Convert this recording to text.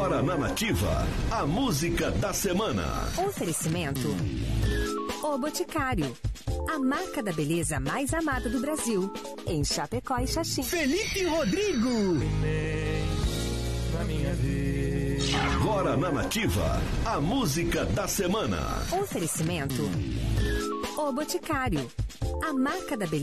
Agora na Nativa, a música da semana. Oferecimento: O Boticário, a marca da beleza mais amada do Brasil, em Chapecó e Xaxim. Felipe Rodrigo. Na minha vida. Agora na Nativa, a música da semana. Oferecimento: O Boticário, a marca da beleza